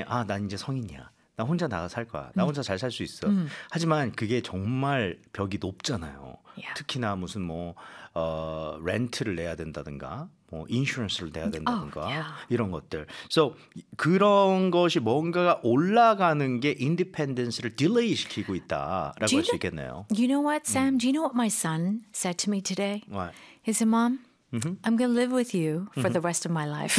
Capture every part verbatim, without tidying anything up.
나중에 아, 난 이제 성인이야. 나 혼자 나가 살 거야. 나 혼자 잘 살 수 있어. 음. 하지만 그게 정말 벽이 높잖아요. Yeah. 특히나 무슨 뭐 어, 렌트를 내야 된다든가 뭐 인슈런스를 내야 된다든가 oh, yeah. 이런 것들. So 그런 것이 뭔가가 올라가는 게 인디펜던스를 딜레이 시키고 있다라고 할 수 있겠네요. You know what, Sam? 음. Do you know what my son said to me today? What? He said, Mom, mm-hmm. I'm going to live with you for mm-hmm. the rest of my life.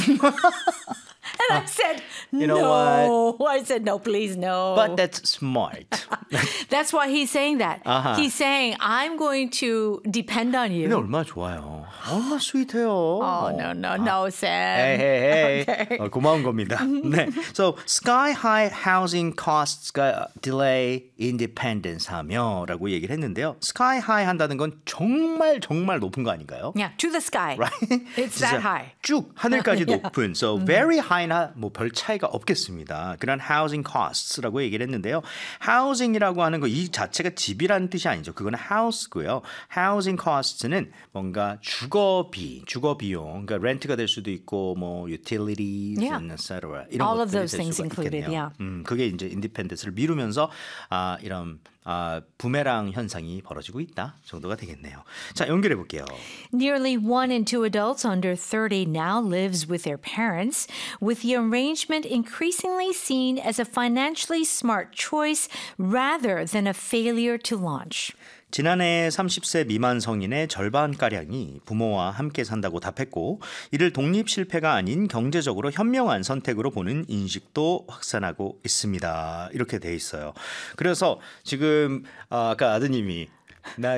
And I said, you know no. What? I said, no, please, no. But that's smart. That's why he's saying that. Uh-huh. He's saying, I'm going to depend on you. 근데 얼마나 좋아요. 얼마나 스윗해요. Oh, no, no, no, Sam. Hey, hey, hey. Okay. 어, 고마운 겁니다. 네. So, sky-high housing costs가 delay independence 하며 라고 얘기를 했는데요. sky-high 한다는 건 정말 정말 높은 거 아닌가요? Yeah, to the sky. Right? It's that high. 쭉 하늘까지 높은. So, very high나 뭐 별 차이가 없겠습니다. 그런 housing costs라고 얘기를 했는데요. housing이라고 하는 거 이 자체가 집이라는 뜻이 아니죠. 그거는 house고요. housing costs는 뭔가 주거비, 주거비용, 그러니까 렌트가 될 수도 있고 뭐 utilities, yeah. et cetera 이런 All 것들이 of those 될 things 수가 included, 있겠네요. yeah. 음, 그게 이제 인디펜던스를 미루면서 아, 이런 아, 부메랑 현상이 벌어지고 있다 정도가 되겠네요. 자, 연결해 볼게요. Nearly one in two adults under thirty now lives with their parents, with the arrangement increasingly seen as a financially smart choice rather than a failure to launch. 지난해 삼십 세 미만 성인의 절반가량이 부모와 함께 산다고 답했고 이를 독립 실패가 아닌 경제적으로 현명한 선택으로 보는 인식도 확산하고 있습니다. 이렇게 돼 있어요. 그래서 지금 아까 아드님이 나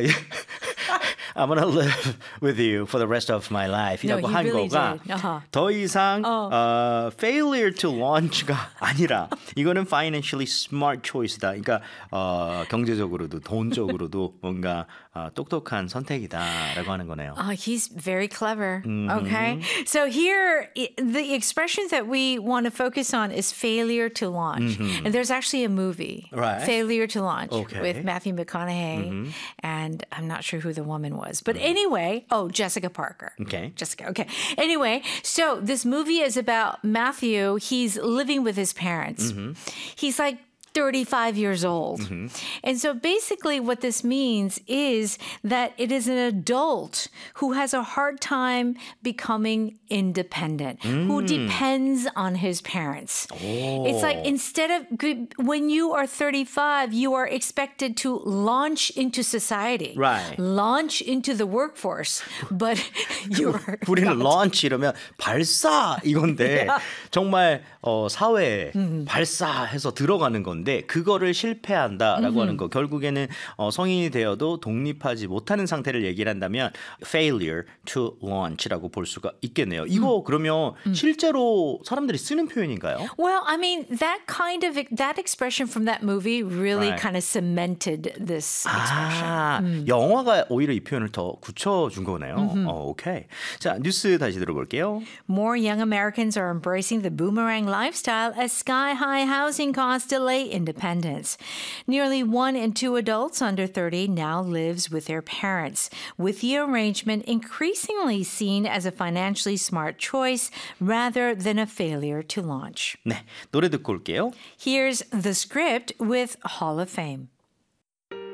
I'm gonna live with you for the rest of my life 이라고 no, 한 really 거가 uh-huh. 더 이상 어. 어, failure to launch가 아니라 이거는 financially smart choice다. 그러니까 어, 경제적으로도 돈적으로도 뭔가 어, 똑똑한 선택이다라고 하는 거네요. Uh, he's very clever. Mm-hmm. Okay. So here, the expression that we want to focus on is failure to launch. Mm-hmm. And there's actually a movie, right. Failure to Launch, okay. with Matthew McConaughey. Mm-hmm. And I'm not sure who the woman was. But anyway, oh, Jessica Parker. Okay. Jessica, okay. Anyway, so this movie is about Matthew. He's living with his parents. Mm-hmm. He's like thirty-five years old. Mm-hmm. And so basically what this means is that it is an adult who has a hard time becoming independent, mm. who depends on his parents. Oh. It's like instead of, when you are thirty-five, you are expected to launch into society, right. launch into the workforce, but you're 우리는 not. launch 이러면 발사 이건데 yeah. 정말 어, 사회에 mm-hmm. 발사해서 들어가는 건데 그거를 실패한다라고 mm-hmm. 하는 거 결국에는 어, 성인이 되어도 독립하지 못하는 상태를 얘기를 한다면 failure to launch라고 볼 수가 있겠네요. 이거 mm. 그러면 mm. 실제로 사람들이 쓰는 표현인가요? Well, I mean that kind of that expression from that movie really right. kind of cemented this expression. 아, mm. 영화가 오히려 이 표현을 더 굳혀준 거네요. Mm-hmm. 어, 오케이. 자, 뉴스 다시 들어볼게요. More young Americans are embracing the boomerang lifestyle as sky-high housing costs delay independence. Nearly one in two adults under thirty now lives with their parents, with the arrangement increasingly seen as a financially smart choice rather than a failure to launch. 네, 노래 듣고 올게요. Here's The Script with Hall of Fame.